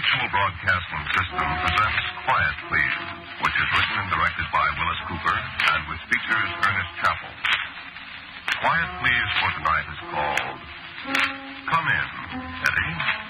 Mutual Broadcasting System presents Quiet Please, which is written and directed by Willis Cooper and which features Ernest Chappell. Quiet Please for tonight is called Come In, Eddie.